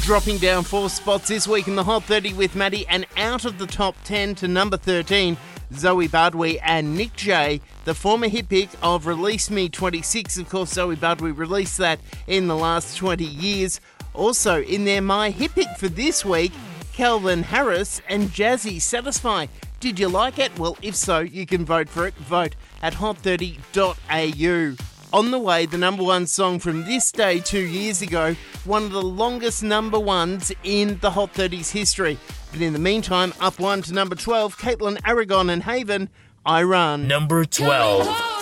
Dropping down 4 spots this week in the Hot 30 with Maddie, and out of the top 10 to number 13, Zoe Baldwin and Nick J, the former hit pick of Release Me 26. Of course, Zoe Baldwin released that in the last 20 years. Also in their My Hit Pick for this week, Calvin Harris and Jazzy, Satisfy. Did you like it? Well, if so, you can vote for it. Vote at hot30.au. On the way, the number one song from this day 2 years ago, one of the longest number ones in the Hot 30's history. But in the meantime, up one to number 12, Caitlin Aragon and Haven, I Run. Number 12.